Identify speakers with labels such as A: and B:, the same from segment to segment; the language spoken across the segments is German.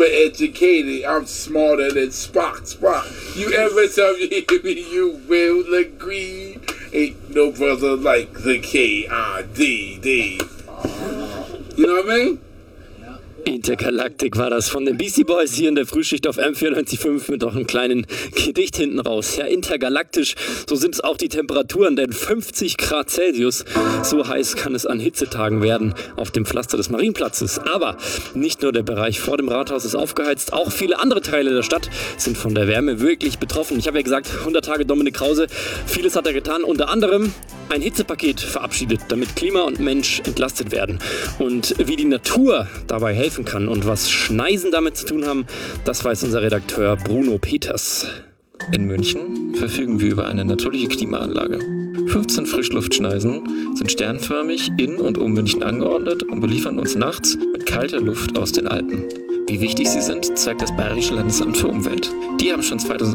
A: super educated. I'm smarter than Spock. You ever tell me you will agree? Ain't no brother like the K-I-D-D. You know what I mean?
B: Intergalactic war das von den Beastie Boys hier in der Frühschicht auf M94.5 mit noch einem kleinen Gedicht hinten raus. Ja, intergalaktisch, so sind es auch die Temperaturen, denn 50 Grad Celsius, so heiß kann es an Hitzetagen werden auf dem Pflaster des Marienplatzes. Aber nicht nur der Bereich vor dem Rathaus ist aufgeheizt, auch viele andere Teile der Stadt sind von der Wärme wirklich betroffen. Ich habe ja gesagt, 100 Tage Dominik Krause, vieles hat er getan, unter anderem ein Hitzepaket verabschiedet, damit Klima und Mensch entlastet werden. Und wie die Natur dabei helfen kann und was Schneisen damit zu tun haben, das weiß unser Redakteur Bruno Peters.
C: In München verfügen wir über eine natürliche Klimaanlage. 15 Frischluftschneisen sind sternförmig in und um München angeordnet und beliefern uns nachts mit kalter Luft aus den Alpen. Wie wichtig sie sind, zeigt das Bayerische Landesamt für Umwelt. Die haben schon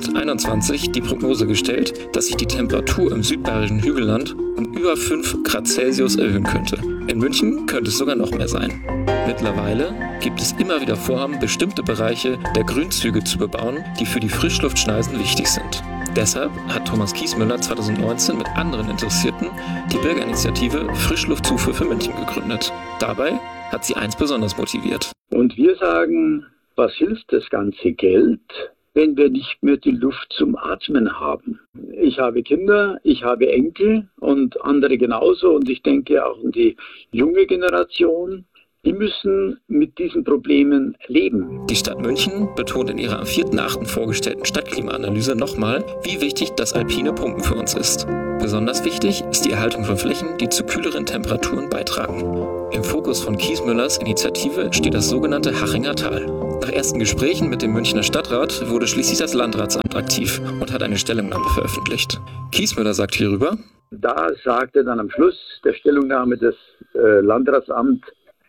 C: 2021 die Prognose gestellt, dass sich die Temperatur im südbayerischen Hügelland um über 5 Grad Celsius erhöhen könnte. In München könnte es sogar noch mehr sein. Mittlerweile gibt es immer wieder Vorhaben, bestimmte Bereiche der Grünzüge zu bebauen, die für die Frischluftschneisen wichtig sind. Deshalb hat Thomas Kiesmüller 2019 mit anderen Interessierten die Bürgerinitiative Frischluftzufuhr für München gegründet. Dabei hat sie eins besonders motiviert.
D: Und wir sagen, was hilft das ganze Geld, wenn wir nicht mehr die Luft zum Atmen haben? Ich habe Kinder, ich habe Enkel und andere genauso. Und ich denke auch an die junge Generation. Die müssen mit diesen Problemen leben.
C: Die Stadt München betont in ihrer am 4.8. vorgestellten Stadtklimaanalyse nochmal, wie wichtig das alpine Pumpen für uns ist. Besonders wichtig ist die Erhaltung von Flächen, die zu kühleren Temperaturen beitragen. Im Fokus von Kiesmüllers Initiative steht das sogenannte Hachinger Tal. Nach ersten Gesprächen mit dem Münchner Stadtrat wurde schließlich das Landratsamt aktiv und hat eine Stellungnahme veröffentlicht. Kiesmüller sagt hierüber:
D: Da sagte dann am Schluss der Stellungnahme des Landratsamts,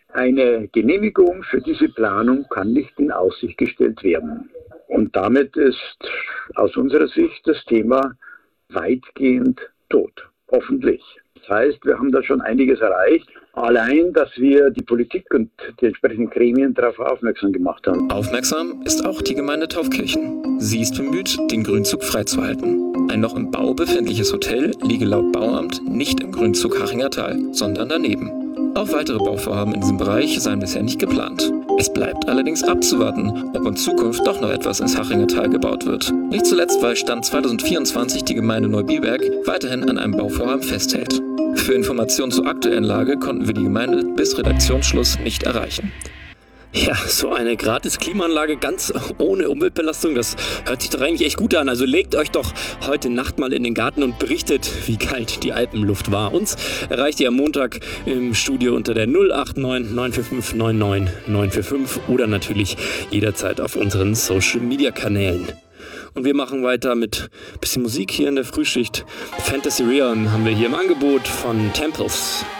D: eine Genehmigung für diese Planung kann nicht in Aussicht gestellt werden. Und damit ist aus unserer Sicht das Thema weitgehend tot. Hoffentlich. Das heißt, wir haben da schon einiges erreicht. Allein, dass wir die Politik und die entsprechenden Gremien darauf aufmerksam gemacht haben.
C: Aufmerksam ist auch die Gemeinde Taufkirchen. Sie ist bemüht, den Grünzug freizuhalten. Ein noch im Bau befindliches Hotel liege laut Bauamt nicht im Grünzug Hachinger Tal, sondern daneben. Auch weitere Bauvorhaben in diesem Bereich seien bisher nicht geplant. Es bleibt allerdings abzuwarten, ob in Zukunft doch noch etwas ins Hachinger Tal gebaut wird. Nicht zuletzt, weil Stand 2024 die Gemeinde Neubiberg weiterhin an einem Bauvorhaben festhält. Für Informationen zur aktuellen Lage konnten wir die Gemeinde bis Redaktionsschluss nicht erreichen.
B: Ja, so eine gratis Klimaanlage ganz ohne Umweltbelastung, das hört sich doch eigentlich echt gut an. Also legt euch doch heute Nacht mal in den Garten und berichtet, wie kalt die Alpenluft war. Uns erreicht ihr am Montag im Studio unter der 089 945 99 945 oder natürlich jederzeit auf unseren Social-Media-Kanälen. Und wir machen weiter mit ein bisschen Musik hier in der Frühschicht. Fantasy Realm haben wir hier im Angebot von Temples.